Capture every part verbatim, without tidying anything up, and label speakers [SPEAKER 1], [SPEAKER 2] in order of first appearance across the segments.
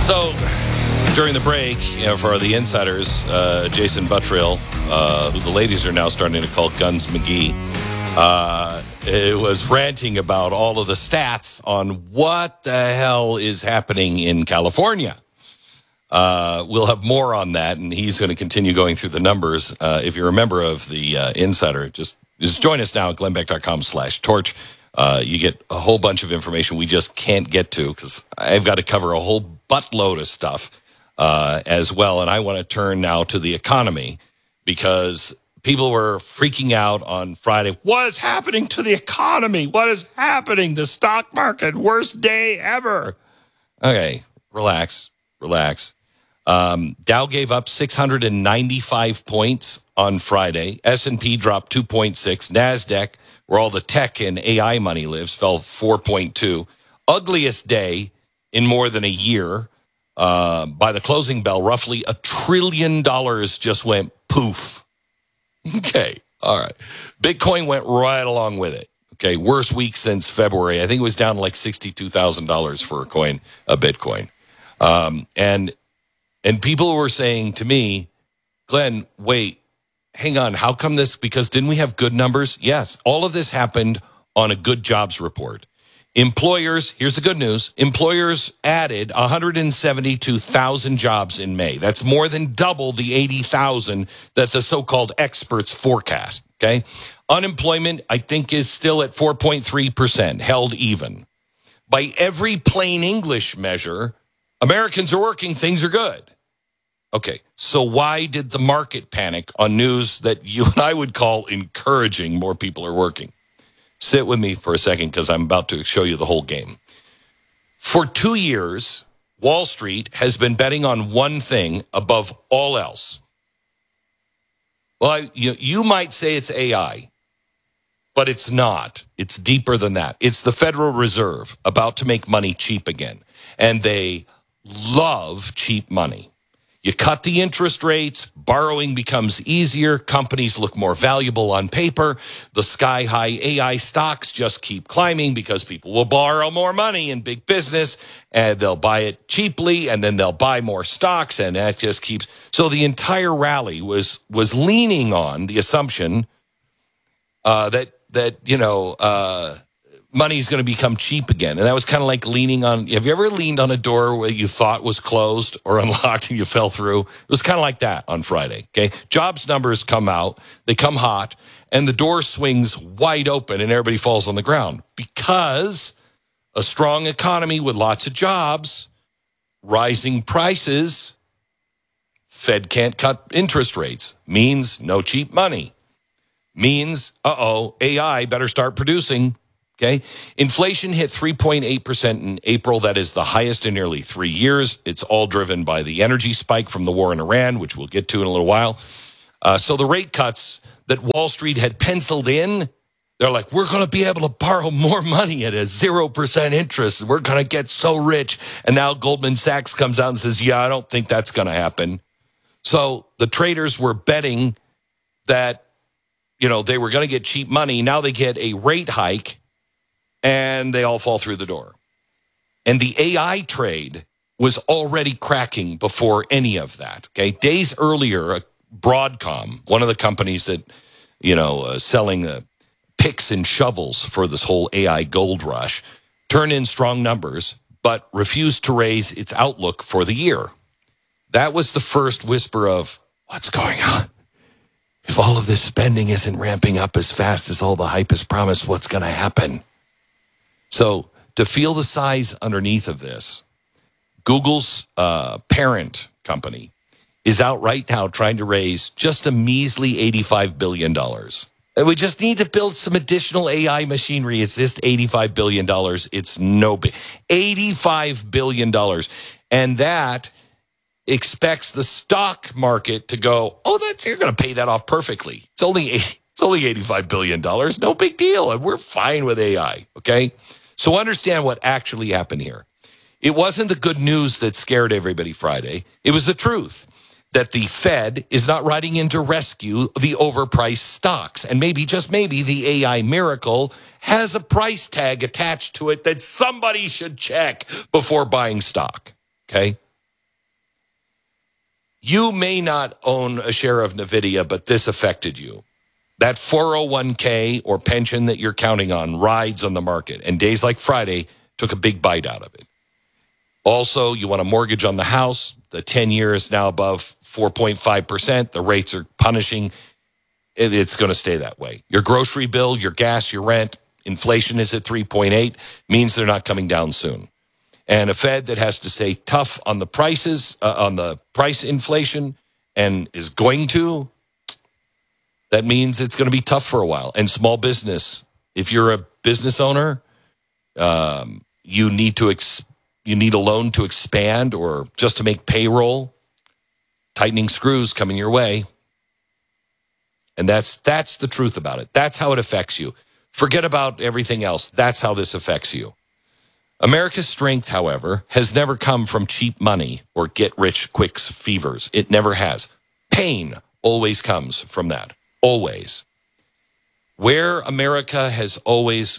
[SPEAKER 1] So, during the break, you know, for the insiders, uh, Jason Buttrill, uh, who the ladies are now starting to call Guns McGee, uh, it was ranting about all of the stats on what the hell is happening in California. Uh, we'll have more on that, and he's going to continue going through the numbers. Uh, if you're a member of the uh, Insider, just, just join us now at glennbeck.com slash torch. Uh, you get a whole bunch of information we just can't get to because I've got to cover a whole buttload of stuff uh, as well. And I want to turn now to the economy because people were freaking out on Friday. What is happening to the economy? What is happening? The stock market, worst day ever. Okay, relax, relax. Um, Dow gave up six hundred ninety-five points on Friday. S and P dropped two point six. NASDAQ, where all the tech and A I money lives, fell four point two. Ugliest day in more than a year. Uh, by the closing bell, roughly a trillion dollars just went poof. Okay, all right. Bitcoin went right along with it. Okay, worst week since February. I think it was down like sixty-two thousand dollars for a coin, a Bitcoin. Um, and and people were saying to me, Glenn, wait, hang on. How come this? Because didn't we have good numbers? Yes. All of this happened on a good jobs report. Employers, here's the good news. Employers added one hundred seventy-two thousand jobs in May. That's more than double the eighty thousand that the so-called experts forecast. Okay. Unemployment, I think, is still at four point three percent, held even. By every plain English measure, Americans are working, things are good. Okay, so why did the market panic on news that you and I would call encouraging more people are working? Sit with me for a second because I'm about to show you the whole game. For two years, Wall Street has been betting on one thing above all else. Well, I, you, you might say it's A I, but it's not. It's deeper than that. It's the Federal Reserve about to make money cheap again, and they love cheap money. You cut the interest rates, borrowing becomes easier, companies look more valuable on paper, the sky-high A I stocks just keep climbing because people will borrow more money in big business, and they'll buy it cheaply, and then they'll buy more stocks, and that just keeps... So the entire rally was was leaning on the assumption uh, that, that you know... Uh, money's going to become cheap again. And that was kind of like leaning on, have you ever leaned on a door where you thought was closed or unlocked and you fell through? It was kind of like that on Friday, okay? Jobs numbers come out, they come hot, and the door swings wide open and everybody falls on the ground because a strong economy with lots of jobs, rising prices, Fed can't cut interest rates, means no cheap money, means, uh-oh, A I better start producing. Okay, inflation hit three point eight percent in April. That is the highest in nearly three years. It's all driven by the energy spike from the war in Iran, which we'll get to in a little while. Uh, so the rate cuts that Wall Street had penciled in, they're like, we're going to be able to borrow more money at a zero percent interest. We're going to get so rich. And now Goldman Sachs comes out and says, yeah, I don't think that's going to happen. So the traders were betting that, you know, they were going to get cheap money. Now they get a rate hike. And they all fall through the door. And the A I trade was already cracking before any of that. Okay, days earlier, Broadcom, one of the companies that, you know, uh, selling uh, picks and shovels for this whole A I gold rush, turned in strong numbers, but refused to raise its outlook for the year. That was the first whisper of, what's going on? If all of this spending isn't ramping up as fast as all the hype has promised, what's going to happen? So to feel the size underneath of this, Google's uh, parent company is out right now trying to raise just a measly eighty-five billion dollars. And we just need to build some additional A I machinery. It's just eighty-five billion dollars. It's no big. eighty-five billion dollars. And that expects the stock market to go, oh, that's you're going to pay that off perfectly. It's only eighty, it's only eighty-five billion dollars. No big deal. And we're fine with A I, okay? So understand what actually happened here. It wasn't the good news that scared everybody Friday. It was the truth that the Fed is not riding in to rescue the overpriced stocks. And maybe, just maybe, the A I miracle has a price tag attached to it that somebody should check before buying stock, okay? You may not own a share of NVIDIA, but this affected you. That four oh one k or pension that you're counting on rides on the market, and days like Friday took a big bite out of it. Also, you want a mortgage on the house. The ten-year is now above four point five percent. The rates are punishing. It, it's going to stay that way. Your grocery bill, your gas, your rent, inflation is at three point eight, means they're not coming down soon. And a Fed that has to stay tough on the prices, uh, on the price inflation, and is going to, that means it's going to be tough for a while. And small business, if you're a business owner, um, you need to ex- you need a loan to expand or just to make payroll. Tightening screws coming your way. And that's that's the truth about it. That's how it affects you. Forget about everything else. That's how this affects you. America's strength, however, has never come from cheap money or get-rich-quick fevers. It never has. Pain always comes from that. Always. Where America has always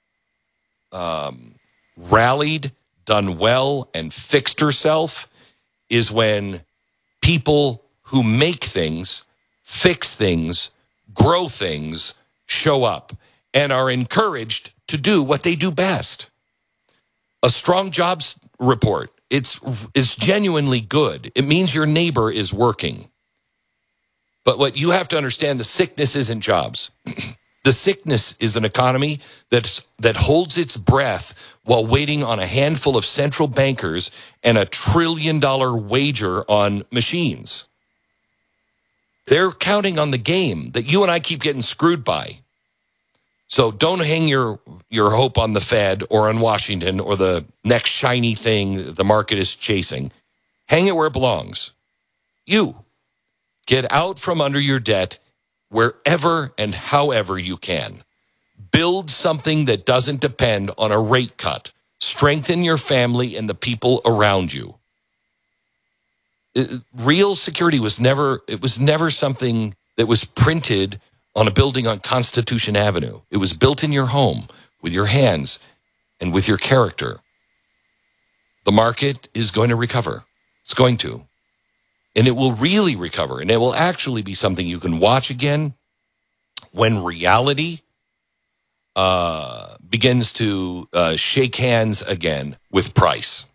[SPEAKER 1] um, rallied, done well, and fixed herself is when people who make things, fix things, grow things, show up and are encouraged to do what they do best. A strong jobs report, it's, it's genuinely good. It means your neighbor is working. But what you have to understand, the sickness isn't jobs. The sickness is an economy that's, that holds its breath while waiting on a handful of central bankers and a trillion dollar wager on machines. They're counting on the game that you and I keep getting screwed by. So don't hang your, your hope on the Fed or on Washington or the next shiny thing the market is chasing. Hang it where it belongs. You. Get out from under your debt wherever and however you can. Build something that doesn't depend on a rate cut. Strengthen your family and the people around you. It, real security was never, it was never something that was printed on a building on Constitution Avenue. It was built in your home with your hands and with your character. The market is going to recover. It's going to. And it will really recover. And it will actually be something you can watch again when reality uh, begins to uh, shake hands again with price.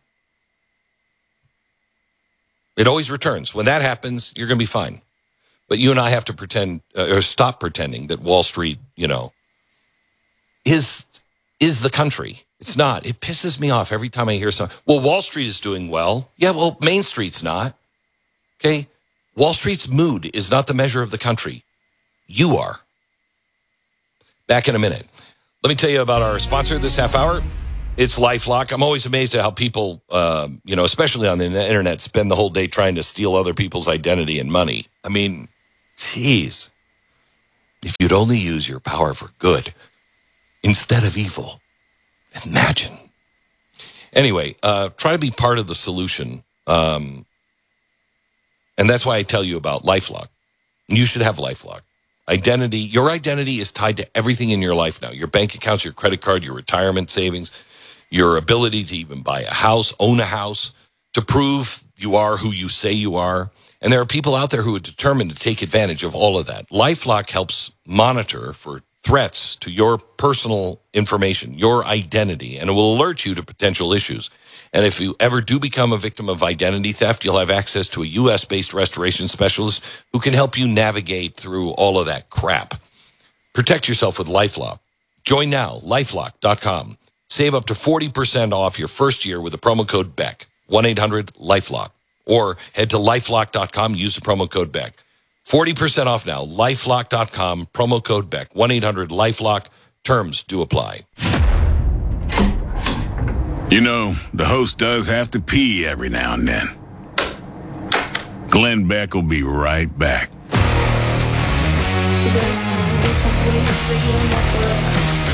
[SPEAKER 1] It always returns. When that happens, you're going to be fine. But you and I have to pretend, uh, or stop pretending that Wall Street, you know, is is the country. It's not. It pisses me off every time I hear something. Well, Wall Street is doing well. Yeah, well, Main Street's not. Okay? Wall Street's mood is not the measure of the country. You are. Back in a minute. Let me tell you about our sponsor this half hour. It's LifeLock. I'm always amazed at how people, uh, you know, especially on the internet, spend the whole day trying to steal other people's identity and money. I mean, geez. If you'd only use your power for good instead of evil. Imagine. Anyway, uh, try to be part of the solution. Um, and that's why I tell you about LifeLock. You should have LifeLock. Identity, your identity is tied to everything in your life now. Your bank accounts, your credit card, your retirement savings, your ability to even buy a house, own a house, to prove you are who you say you are. And there are people out there who are determined to take advantage of all of that. LifeLock helps monitor for threats to your personal information, your identity, and it will alert you to potential issues. And if you ever do become a victim of identity theft, you'll have access to a U S-based restoration specialist who can help you navigate through all of that crap. Protect yourself with LifeLock. Join now, lifelock dot com. Save up to forty percent off your first year with the promo code BECK, one eight hundred LifeLock. Or head to lifelock dot com, use the promo code BECK. forty percent off now, lifelock dot com, promo code BECK, one eight hundred LifeLock. Terms do apply.
[SPEAKER 2] You know, the host does have to pee every now and then. Glenn Beck will be right back.
[SPEAKER 3] This is the Police Radio Network.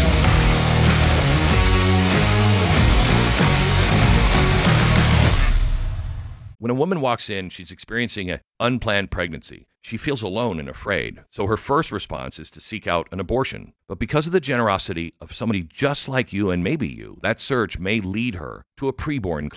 [SPEAKER 4] When a woman walks in, she's experiencing an unplanned pregnancy. She feels alone and afraid, so her first response is to seek out an abortion. But because of the generosity of somebody just like you and maybe you, that search may lead her to a preborn clinic.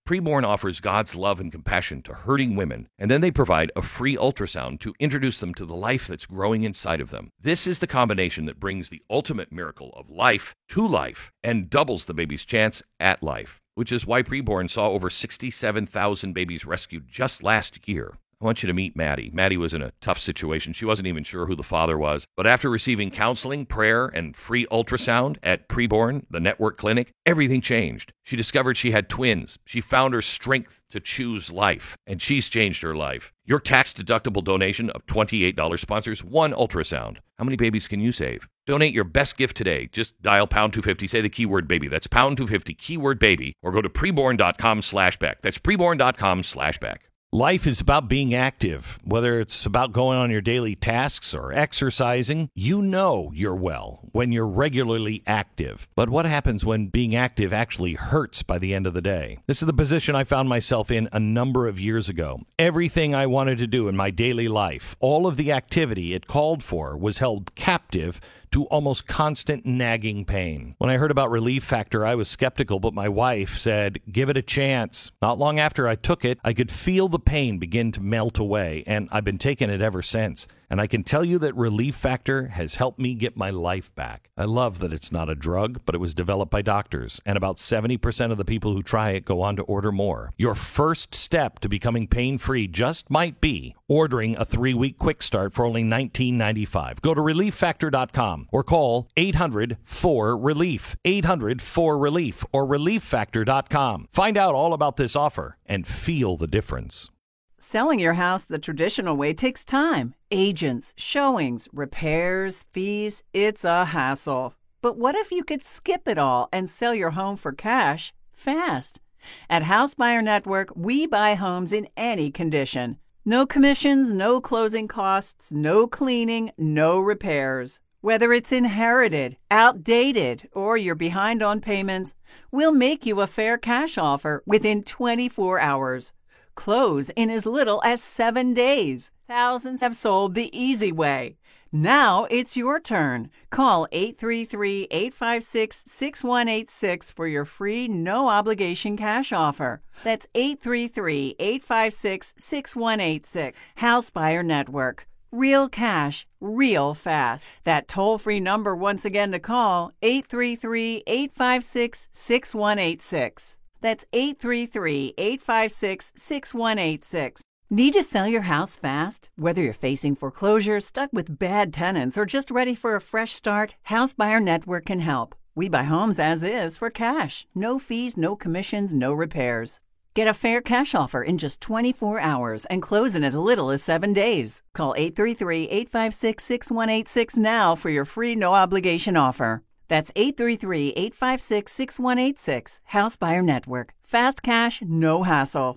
[SPEAKER 4] Preborn offers God's love and compassion to hurting women, and then they provide a free ultrasound to introduce them to the life that's growing inside of them. This is the combination that brings the ultimate miracle of life to life and doubles the baby's chance at life, which is why Preborn saw over sixty-seven thousand babies rescued just last year. I want you to meet Maddie. Maddie was in a tough situation. She wasn't even sure who the father was. But after receiving counseling, prayer, and free ultrasound at Preborn, the network clinic, everything changed. She discovered she had twins. She found her strength to choose life. And she's changed her life. Your tax-deductible donation of twenty-eight dollars sponsors one ultrasound. How many babies can you save? Donate your best gift today. Just dial pound two fifty, say the keyword baby. That's pound two fifty, keyword baby, or go to preborn.com slash back. That's preborn.com slash back.
[SPEAKER 5] Life is about being active. Whether it's about going on your daily tasks or exercising, you know you're well when you're regularly active. But what happens when being active actually hurts by the end of the day? This is the position I found myself in a number of years ago. Everything I wanted to do in my daily life, all of the activity it called for, was held captive to almost constant nagging pain. When I heard about Relief Factor, I was skeptical, but my wife said, give it a chance. Not long after I took it, I could feel the pain begin to melt away, and I've been taking it ever since. And I can tell you that Relief Factor has helped me get my life back. I love that it's not a drug, but it was developed by doctors, and about seventy percent of the people who try it go on to order more. Your first step to becoming pain-free just might be ordering a three-week quick start for only nineteen ninety-five. Go to relief factor dot com or call eight hundred four relief, eight hundred four relief, or relief factor dot com. Find out all about this offer and feel the difference.
[SPEAKER 6] Selling your house the traditional way takes time. Agents, showings, repairs, fees, it's a hassle. But what if you could skip it all and sell your home for cash fast? At House Buyer Network, we buy homes in any condition. No commissions, no closing costs, no cleaning, no repairs. Whether it's inherited, outdated, or you're behind on payments, we'll make you a fair cash offer within twenty-four hours. Close in as little as seven days. Thousands have sold the easy way. Now it's your turn. Call eight three three, eight five six, six one eight six for your free no-obligation cash offer. That's eight three three, eight five six, six one eight six. House Buyer Network. Real cash, real fast. That toll-free number once again to call, eight three three, eight five six, six one eight six. That's eight three three, eight five six, six one eight six. Need to sell your house fast? Whether you're facing foreclosure, stuck with bad tenants, or just ready for a fresh start, House Buyer Network can help. We buy homes as is for cash. No fees, no commissions, no repairs. Get a fair cash offer in just twenty-four hours and close in as little as seven days. Call eight three three, eight five six, six one eight six now for your free no-obligation offer. That's eight three three, eight five six, six one eight six. House Buyer Network. Fast cash, no hassle.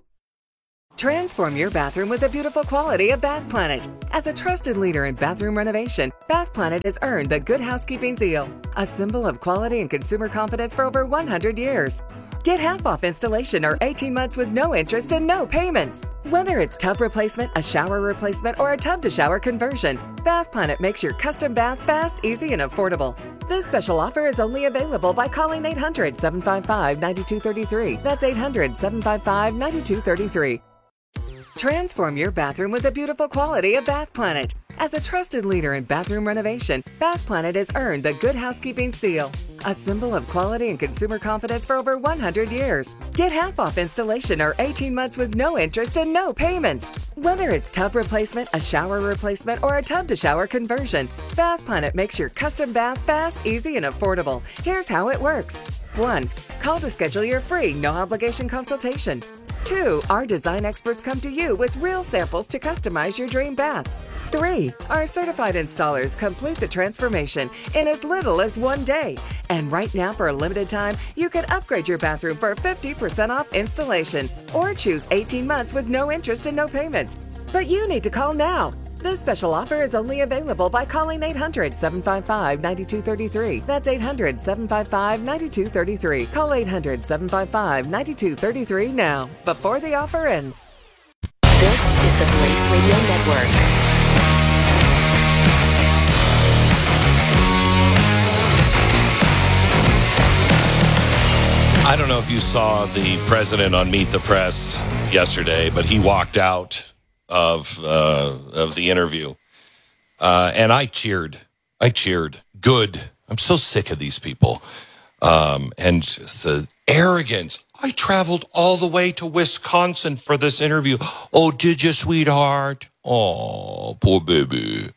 [SPEAKER 7] Transform your bathroom with the beautiful quality of Bath Planet. As a trusted leader in bathroom renovation, Bath Planet has earned the Good Housekeeping seal, a symbol of quality and consumer confidence for over one hundred years. Get half off installation or eighteen months with no interest and no payments. Whether it's tub replacement, a shower replacement, or a tub-to-shower conversion, Bath Planet makes your custom bath fast, easy, and affordable. This special offer is only available by calling eight hundred, seven five five, nine two three three. That's eight hundred, seven five five, nine two three three. Transform your bathroom with the beautiful quality of Bath Planet. As a trusted leader in bathroom renovation, Bath Planet has earned the Good Housekeeping seal, a symbol of quality and consumer confidence for over one hundred years. Get half off installation or eighteen months with no interest and no payments. Whether it's tub replacement, a shower replacement, or a tub-to-shower conversion, Bath Planet makes your custom bath fast, easy, and affordable. Here's how it works. one. Call to schedule your free no-obligation consultation. two. Our design experts come to you with real samples to customize your dream bath. three. Our certified installers complete the transformation in as little as one day. And right now, for a limited time, you can upgrade your bathroom for fifty percent off installation or choose eighteen months with no interest and no payments. But you need to call now. This special offer is only available by calling eight hundred, seven five five, nine two three three. That's eight hundred, seven five five, nine two three three. Call eight hundred, seven five five, nine two three three now, before the offer ends.
[SPEAKER 8] This is the Blaze Radio Network.
[SPEAKER 1] I don't know if you saw the president on Meet the Press yesterday, but he walked out of uh, of the interview, uh, and I cheered. I cheered. Good. I'm so sick of these people, um, and just the arrogance. I traveled all the way to Wisconsin for this interview. Oh, did you, sweetheart? Oh, poor baby.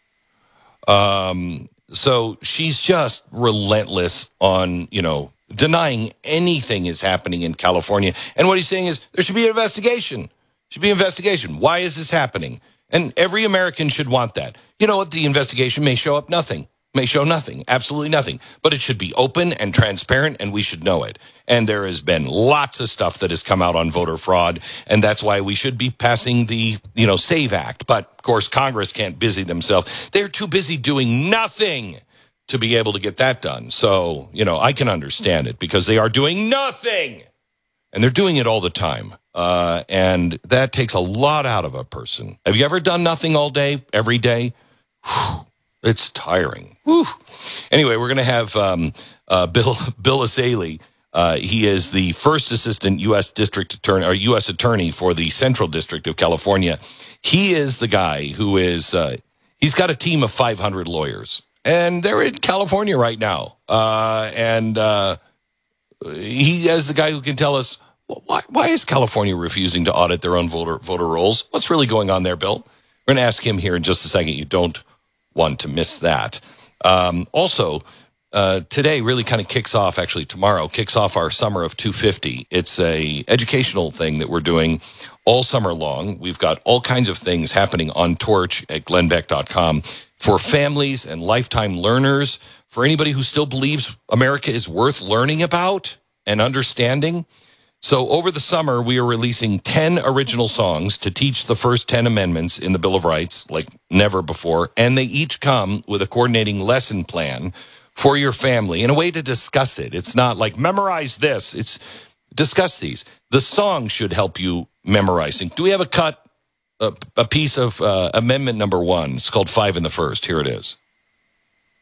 [SPEAKER 1] Um, so she's just relentless on, you know, denying anything is happening in California. And what he's saying is there should be an investigation. Should be an investigation. Why is this happening? And every American should want that. You know what? The investigation may show up nothing. May show nothing. Absolutely nothing. But it should be open and transparent, and we should know it. And there has been lots of stuff that has come out on voter fraud, and that's why we should be passing the, you know, SAVE Act. But, of course, Congress can't busy themselves. They're too busy doing nothing to be able to get that done. So, you know, I can understand it because they are doing nothing. And they're doing it all the time. Uh, and that takes a lot out of a person. Have you ever done nothing all day, every day? Whew, it's tiring. Whew. Anyway, we're going to have um, uh, Bill Bill Essayli. Uh, he is the first assistant U S district attorney or U S attorney for the Central District of California. He is the guy who is, uh, he's got a team of five hundred lawyers. And they're in California right now. Uh, and uh, he is the guy who can tell us, why, why is California refusing to audit their own voter voter rolls? What's really going on there, Bill? We're going to ask him here in just a second. You don't want to miss that. Um, also, uh, today really kind of kicks off, actually tomorrow, kicks off our Summer of two fifty. It's a educational thing that we're doing all summer long. We've got all kinds of things happening on Torch at glenn beck dot com for families and lifetime learners, for anybody who still believes America is worth learning about and understanding. So over the summer, we are releasing ten original songs to teach the first ten amendments in the Bill of Rights like never before. And they each come with a coordinating lesson plan for your family and a way to discuss it. It's not like memorize this. It's discuss these. The song should help you memorizing. Do we have a cut, a, a piece of uh, amendment number one? It's called Five in the First. Here it is.